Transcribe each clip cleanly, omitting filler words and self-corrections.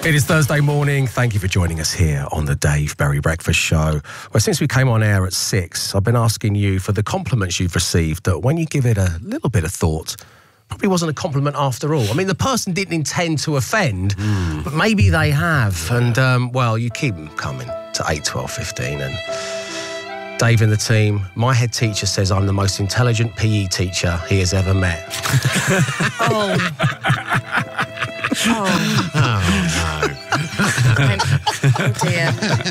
It is Thursday morning. Thank you for joining us here on the Dave Berry Breakfast Show. Well, since we came on air at 6, I've been asking you for the compliments you've received that when you give it a little bit of thought, probably wasn't a compliment after all. I mean, the person didn't intend to offend, but maybe they have. And, well, you keep them coming to 8, 12, 15. And Dave and the team, my head teacher says I'm the most intelligent PE teacher he has ever met. Oh dear.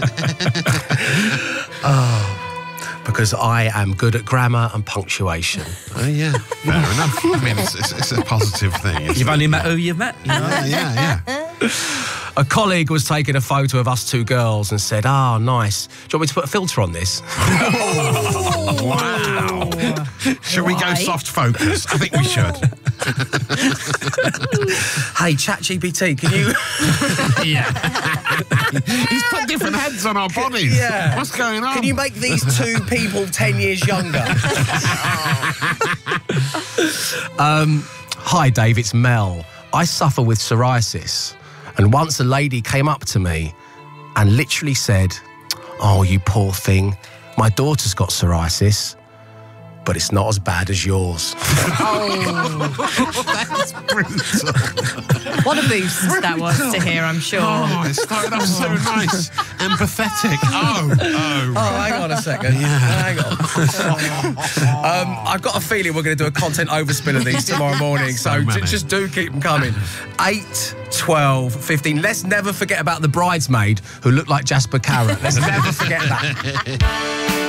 Because I am good at grammar and punctuation. Oh, yeah. Fair enough. I mean, it's a positive thing. You've only met who you've met. You know? Yeah. A colleague was taking a photo of us two girls and said, nice. Do you want me to put a filter on this? Wow. Should we go soft focus? I think we should. Hey, ChatGPT, can you... Yeah. He's put different heads on our bodies. Yeah. What's going on? Can you make these two people 10 years younger? Hi, Dave, it's Mel. I suffer with psoriasis. And once a lady came up to me and literally said, "Oh, you poor thing, my daughter's got psoriasis, but it's not as bad as yours." That's brutal. What a boost that was to hear, I'm sure. Oh, it started off so nice. Empathetic. Oh, hang on a second. Yeah. Hang on. I've got a feeling we're going to do a content overspin of these tomorrow morning, so many. just do keep them coming. 8, 12, 15. Let's never forget about the bridesmaid who looked like Jasper Carrot. Let's never forget that.